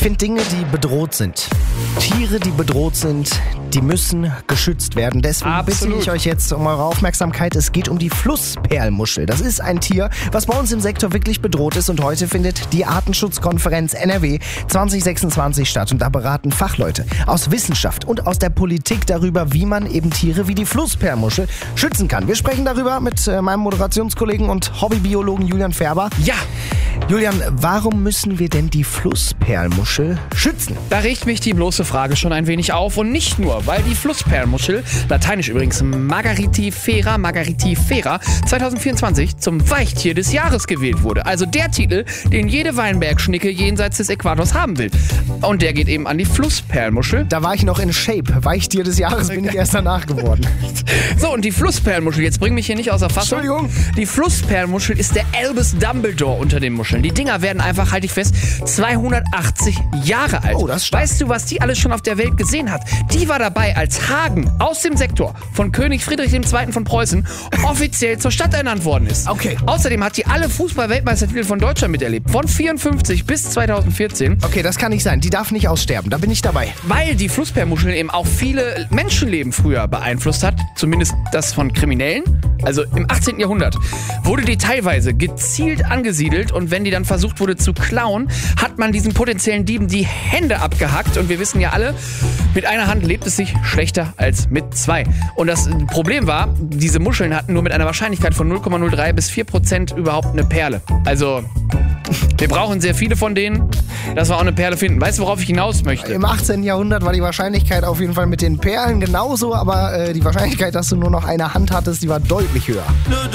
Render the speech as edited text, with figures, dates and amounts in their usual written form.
finde Dinge, die bedroht sind, Tiere, die bedroht sind, die müssen geschützt werden. Deswegen bitte ich euch jetzt um eure Aufmerksamkeit. Es geht um die Flussperlmuschel. Das ist ein Tier, was bei uns im Sektor wirklich bedroht ist. Und heute findet die Artenschutzkonferenz NRW 2026 statt. Und da beraten Fachleute aus Wissenschaft und aus der Politik darüber, wie man eben Tiere wie die Flussperlmuschel schützen kann. Wir sprechen darüber mit meinem Moderationskollegen und Hobbybiologen Julian Färber. Ja! Julian, warum müssen wir denn die Flussperlmuschel schützen? Da regt mich die bloße Frage schon ein wenig auf. Und nicht nur, weil die Flussperlmuschel, lateinisch übrigens Margaritifera, 2024 zum Weichtier des Jahres gewählt wurde. Also der Titel, den jede Weinbergschnicke jenseits des Äquators haben will. Und der geht eben an die Flussperlmuschel. Da war ich noch in Shape. Weichtier des Jahres bin ich erst danach geworden. So, und die Flussperlmuschel, jetzt bring mich hier nicht außer Fassung. Entschuldigung. Die Flussperlmuschel ist der Albus Dumbledore unter den Muscheln. Die Dinger werden einfach, halte ich fest, 280 Jahre alt. Oh, das ist stark. Weißt du, was die alles schon auf der Welt gesehen hat? Die war dabei, als Hagen aus dem Sektor von König Friedrich II. Von Preußen offiziell zur Stadt ernannt worden ist. Okay. Außerdem hat die alle Fußball-Weltmeistertitel von Deutschland miterlebt. Von 54 bis 2014. Okay, das kann nicht sein. Die darf nicht aussterben. Da bin ich dabei. Weil die Flussperlmuschel eben auch viele Menschenleben früher beeinflusst hat, zumindest das von Kriminellen. Also im 18. Jahrhundert wurde die teilweise gezielt angesiedelt und wenn die dann versucht wurde zu klauen, hat man diesen potenziellen Dieben die Hände abgehackt und wir wissen ja alle, mit einer Hand lebt es sich schlechter als mit zwei. Und das Problem war, diese Muscheln hatten nur mit einer Wahrscheinlichkeit von 0,03 bis 4% überhaupt eine Perle. Also wir brauchen sehr viele von denen, dass wir auch eine Perle finden. Weißt du, worauf ich hinaus möchte? Im 18. Jahrhundert war die Wahrscheinlichkeit auf jeden Fall mit den Perlen genauso, aber die Wahrscheinlichkeit, dass du nur noch eine Hand hattest, die war deutlich höher.